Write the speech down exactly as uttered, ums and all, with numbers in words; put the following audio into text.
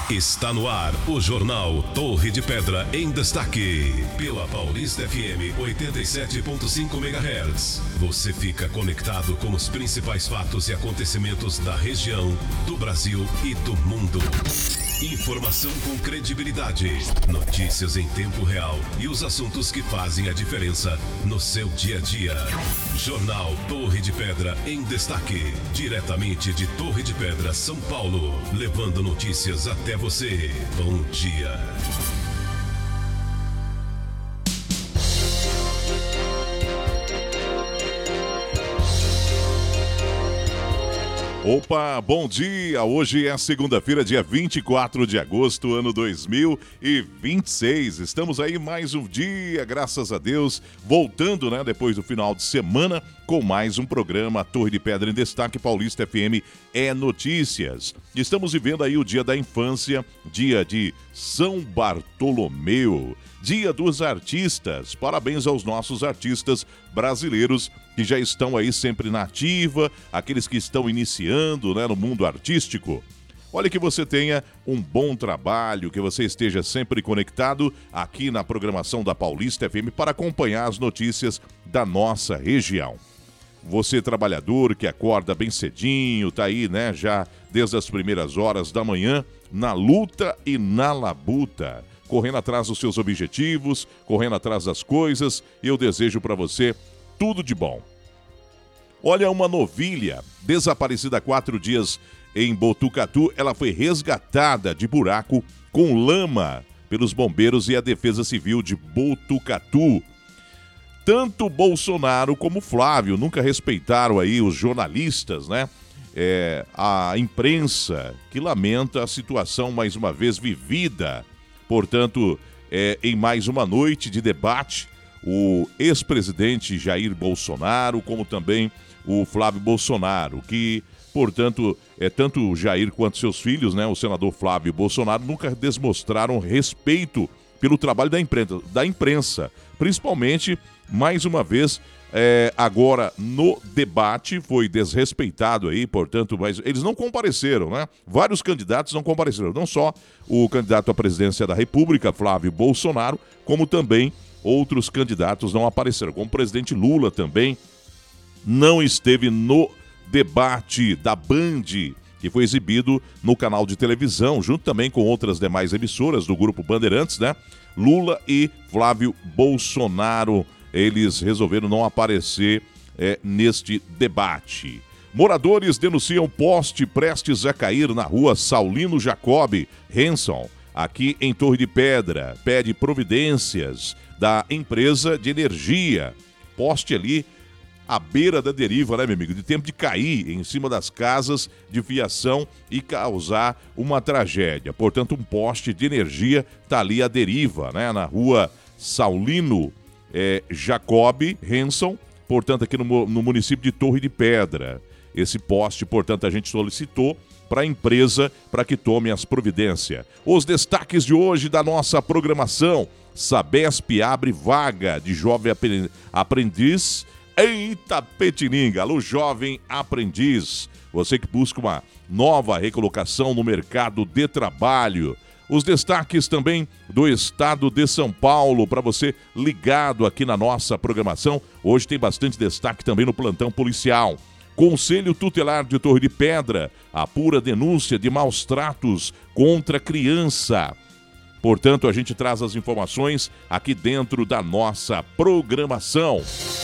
Está no ar o Jornal Torre de Pedra em Destaque. Pela Paulista F M oitenta e sete ponto cinco megahertz. Você fica conectado com os principais fatos e acontecimentos da região, do Brasil e do mundo. Informação com credibilidade, notícias em tempo real e os assuntos que fazem a diferença no seu dia a dia. Jornal Torre de Pedra em Destaque, diretamente de Torre de Pedra, São Paulo, levando notícias até você. Bom dia. Opa, bom dia! Hoje é segunda-feira, dia vinte e quatro de agosto, ano dois mil e vinte e seis. Estamos aí mais um dia, graças a Deus, voltando, né, depois do final de semana, com mais um programa Torre de Pedra em Destaque, Paulista F M é Notícias. Estamos vivendo aí o Dia da Infância, dia de São Bartolomeu, Dia dos Artistas. Parabéns aos nossos artistas brasileiros que já estão aí sempre na ativa, aqueles que estão iniciando, né, no mundo artístico. Olha, que você tenha um bom trabalho, que você esteja sempre conectado aqui na programação da Paulista F M para acompanhar as notícias da nossa região. Você, trabalhador que acorda bem cedinho, tá aí, né, já desde as primeiras horas da manhã, na luta e na labuta, correndo atrás dos seus objetivos, correndo atrás das coisas, eu desejo para você tudo de bom. Olha, uma novilha desaparecida há quatro dias em Botucatu, ela foi resgatada de buraco com lama pelos bombeiros e a Defesa Civil de Botucatu. Tanto Bolsonaro como Flávio nunca respeitaram aí os jornalistas, né? É, a imprensa que lamenta a situação mais uma vez vivida. Portanto, é, em mais uma noite de debate, o ex-presidente Jair Bolsonaro, como também o Flávio Bolsonaro, que, portanto, é, tanto o Jair quanto seus filhos, né, o senador Flávio Bolsonaro, nunca desmostraram respeito pelo trabalho da imprensa, da imprensa. Principalmente, mais uma vez, é, agora no debate foi desrespeitado aí, portanto, mas eles não compareceram, né? Vários candidatos não compareceram, não só o candidato à presidência da República, Flávio Bolsonaro, como também outros candidatos não apareceram, como o presidente Lula também não esteve no debate da Band, que foi exibido no canal de televisão, junto também com outras demais emissoras do Grupo Bandeirantes, né? Lula e Flávio Bolsonaro, eles resolveram não aparecer é, neste debate. Moradores denunciam poste prestes a cair na rua Saulino Jacob Henson, aqui em Torre de Pedra. Pede providências da empresa de energia. Poste ali à beira da deriva, né, meu amigo? De tempo de cair em cima das casas de fiação e causar uma tragédia. Portanto, um poste de energia está ali à deriva, né? Na rua Saulino é, Jacob Henson, portanto, aqui no, no município de Torre de Pedra. Esse poste, portanto, a gente solicitou para a empresa para que tome as providências. Os destaques de hoje da nossa programação: Sabesp abre vaga de jovem aprendiz em Itapetininga. Alô, jovem aprendiz, você que busca uma nova recolocação no mercado de trabalho. Os destaques também do estado de São Paulo, para você ligado aqui na nossa programação. Hoje tem bastante destaque também no plantão policial. Conselho Tutelar de Torre de Pedra apura denúncia de maus tratos contra criança. Portanto, a gente traz as informações aqui dentro da nossa programação.